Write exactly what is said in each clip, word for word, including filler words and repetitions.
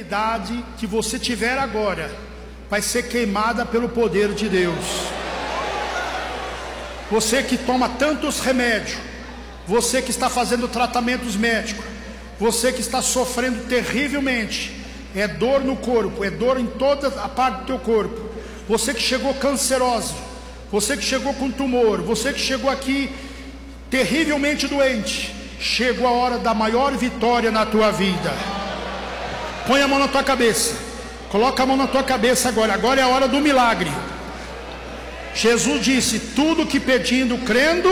enfermidade que você tiver agora vai ser queimada pelo poder de Deus. Você que toma tantos remédios, você que está fazendo tratamentos médicos, você que está sofrendo terrivelmente, é dor no corpo, é dor em toda a parte do teu corpo, você que chegou canceroso, você que chegou com tumor, você que chegou aqui terrivelmente doente, chegou a hora da maior vitória na tua vida. Põe a mão na tua cabeça, coloca a mão na tua cabeça agora, agora é a hora do milagre. Jesus disse: tudo que pedindo, crendo,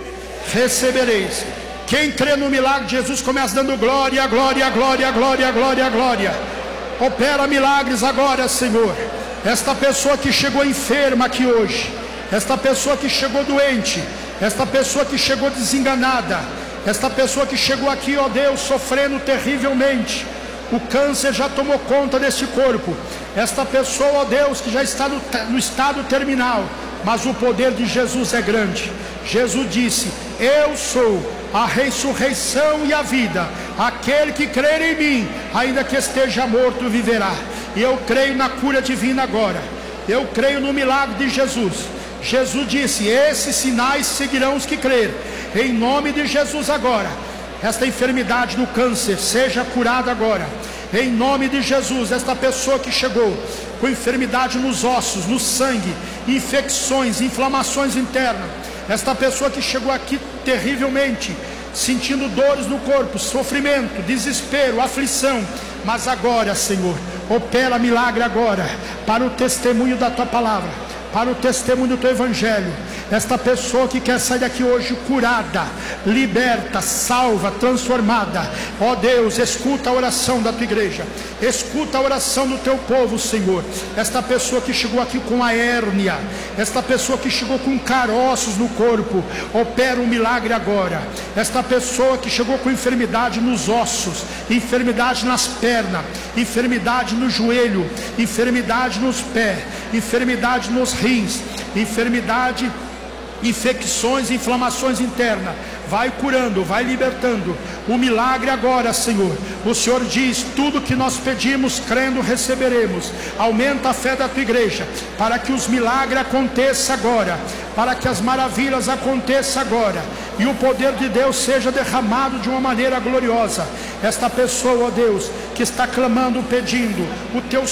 recebereis. Quem crê no milagre de Jesus começa dando glória, glória, glória, glória, glória, glória. Opera milagres agora, Senhor. Esta pessoa que chegou enferma aqui hoje, esta pessoa que chegou doente, esta pessoa que chegou desenganada, esta pessoa que chegou aqui, ó Deus, sofrendo terrivelmente, o câncer já tomou conta desse corpo. Esta pessoa, ó Deus, que já está no, no estado terminal, mas o poder de Jesus é grande. Jesus disse: eu sou a ressurreição e a vida. Aquele que crer em mim, ainda que esteja morto, viverá. E eu creio na cura divina agora. Eu creio no milagre de Jesus. Jesus disse: esses sinais seguirão os que crerem. Em nome de Jesus agora, esta enfermidade do câncer seja curada agora. Em nome de Jesus, esta pessoa que chegou com enfermidade nos ossos, no sangue, infecções, inflamações internas, esta pessoa que chegou aqui terrivelmente, sentindo dores no corpo, sofrimento, desespero, aflição, mas agora, Senhor, opera milagre agora, para o testemunho da tua palavra, para o testemunho do teu evangelho. Esta pessoa que quer sair daqui hoje curada, liberta, salva, transformada, ó Deus, escuta a oração da tua igreja, escuta a oração do teu povo, Senhor. Esta pessoa que chegou aqui com a hérnia, esta pessoa que chegou com caroços no corpo, opera um milagre agora. Esta pessoa que chegou com enfermidade nos ossos, enfermidade nas pernas, enfermidade no joelho, enfermidade nos pés, enfermidade nos rins, enfermidade, infecções, inflamações internas, vai curando, vai libertando. O milagre agora, Senhor. O Senhor diz: tudo que nós pedimos, crendo, receberemos. Aumenta a fé da tua igreja, para que os milagres aconteçam agora, para que as maravilhas aconteçam agora, e o poder de Deus seja derramado de uma maneira gloriosa. Esta pessoa, ó Deus, que está clamando, pedindo, o teu